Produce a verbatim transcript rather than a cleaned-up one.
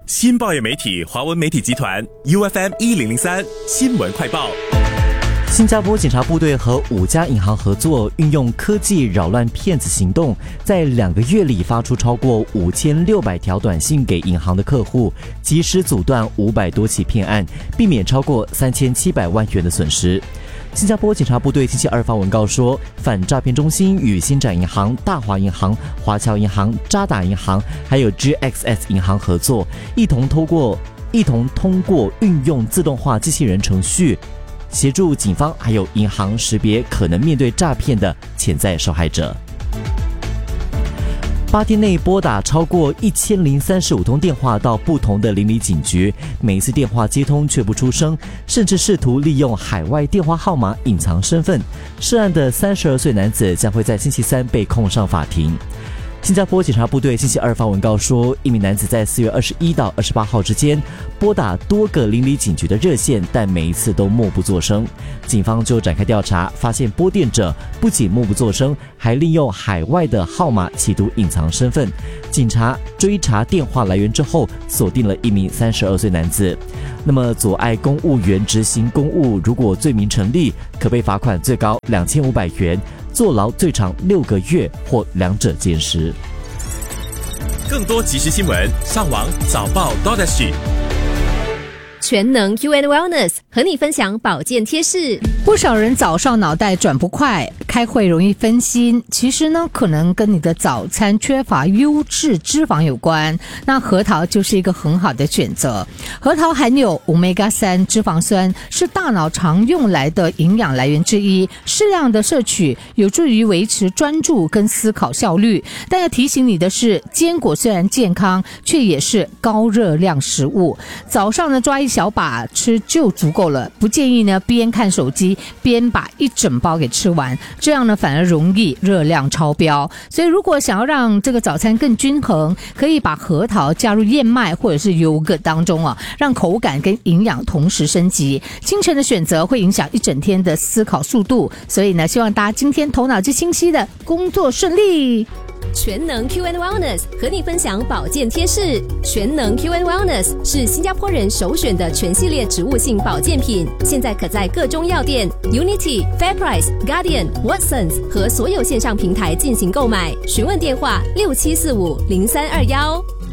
新报业媒体华文媒体集团 U F M 一零零三新闻快报。 新加坡警察部队和五家银行合作，运用科技扰乱骗子行动，在两个月里发出超过五千六百条短信给银行的客户，及时阻断五百多起骗案，避免超过三千七百万元的损失。新加坡警察部队星期二发文告说，反诈骗中心与新展银行、大华银行、华侨银行、渣打银行还有 G X S 银行合作，一同通过一同通过运用自动化机器人程序，协助警方还有银行识别可能面对诈骗的潜在受害者。八天内拨打超过一千零三十五通电话到不同的邻里警局，每一次电话接通却不出声，甚至试图利用海外电话号码隐藏身份。涉案的三十二岁男子将会在星期三被控上法庭。新加坡警察部队星期二发文告说，一名男子在四月二十一到二十八号之间拨打多个邻里警局的热线，但每一次都默不作声。警方就展开调查，发现拨电者不仅默不作声，还利用海外的号码企图隐藏身份。警察追查电话来源之后，锁定了一名三十二岁男子。那么阻碍公务员执行公务，如果罪名成立，可被罚款最高两千五百元，坐牢最长六个月或两者兼施。 更多即时新闻，上网早报 .sg。 全能 U and Wellness 和你分享保健贴士。 不少人早上脑袋转不快，开会容易分心，其实呢，可能跟你的早餐缺乏优质脂肪有关。那核桃就是一个很好的选择。核桃含有 欧米伽三 脂肪酸，是大脑常用来的营养来源之一。适量的摄取有助于维持专注跟思考效率。但要提醒你的是，坚果虽然健康，却也是高热量食物。早上呢，抓一小把吃就足够了，不建议呢边看手机边把一整包给吃完，这样呢反而容易热量超标。所以如果想要让这个早餐更均衡，可以把核桃加入燕麦或者是 yogurt 当中啊，让口感跟营养同时升级。清晨的选择会影响一整天的思考速度，所以呢希望大家今天头脑之清晰的工作顺利。 全能 Q and Wellness 和你分享保健贴士。全能 Q and Wellness 是新加坡人首选的全系列植物性保健品，现在可在各中药店、Unity、FairPrice、Guardian、Watsons 和所有线上平台进行购买。询问电话六七四五零三二幺。